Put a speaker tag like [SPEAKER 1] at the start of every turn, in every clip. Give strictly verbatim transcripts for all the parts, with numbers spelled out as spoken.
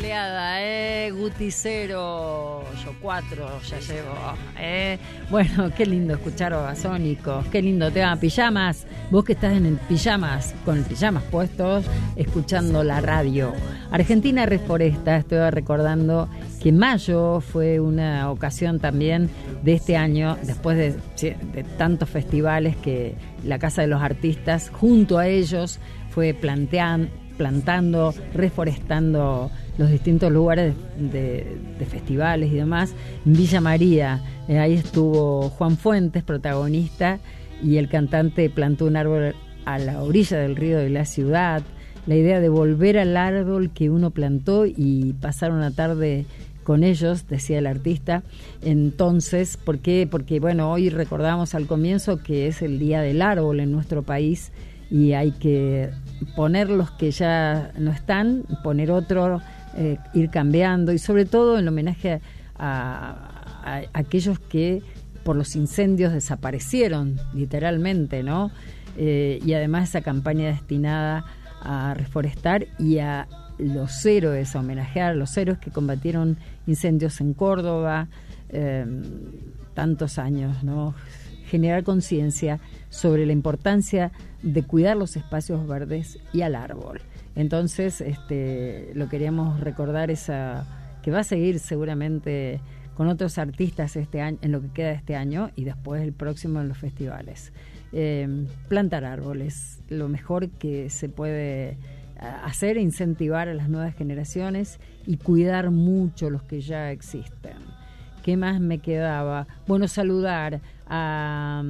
[SPEAKER 1] goleada, eh, Guticero, yo cuatro ya llevo, eh. Bueno, qué lindo escuchar Babasónicos, qué lindo tema, pijamas, vos que estás en el pijamas, con pijamas puestos, escuchando la radio. Argentina Reforesta, estoy recordando que mayo fue una ocasión también de este año, después de, de tantos festivales que la Casa de los Artistas, junto a ellos, fue planteando, plantando, reforestando los distintos lugares de, de festivales y demás. En Villa María, eh, ahí estuvo Juan Fuentes, protagonista, y el cantante plantó un árbol a la orilla del río de la ciudad. La idea de volver al árbol que uno plantó y pasar una tarde con ellos, decía el artista. Entonces, ¿por qué? Porque, bueno, hoy recordamos al comienzo que es el Día del Árbol en nuestro país y hay que poner los que ya no están, poner otro, eh, ir cambiando y sobre todo en homenaje a, a, a aquellos que por los incendios desaparecieron, literalmente, ¿no? Eh, y además esa campaña destinada a reforestar y a los héroes, a homenajear a los héroes que combatieron incendios en Córdoba, eh, tantos años, ¿no? Generar conciencia sobre la importancia de cuidar los espacios verdes y al árbol. Entonces, este, lo queríamos recordar, esa que va a seguir seguramente con otros artistas este año, en lo que queda de este año y después el próximo en los festivales. Eh, plantar árboles, lo mejor que se puede hacer e incentivar a las nuevas generaciones y cuidar mucho los que ya existen. ¿Qué más me quedaba? Bueno, saludar a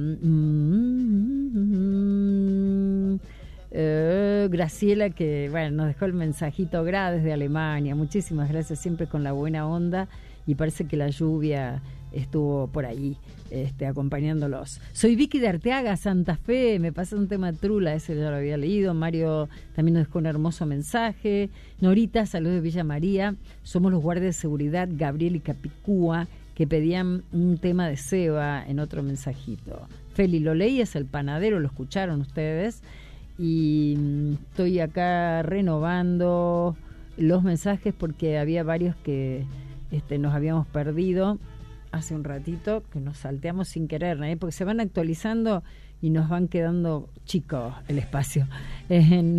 [SPEAKER 1] mm, eh, Graciela, que bueno, nos dejó el mensajito Gra desde Alemania. Muchísimas gracias, siempre con la buena onda, y parece que la lluvia estuvo por ahí este, acompañándolos. Soy Vicky de Arteaga, Santa Fe, me pasa un tema trula, ese ya lo había leído. Mario también nos dejó un hermoso mensaje. Norita, saludos de Villa María, somos los guardias de seguridad Gabriel y Capicúa, que pedían un tema de Seba en otro mensajito. Feli, lo leí, es el panadero, lo escucharon ustedes, y mm, estoy acá renovando los mensajes porque había varios que este, nos habíamos perdido hace un ratito, que nos salteamos sin querer, ¿eh? Porque se van actualizando y nos van quedando chicos el espacio. Eh,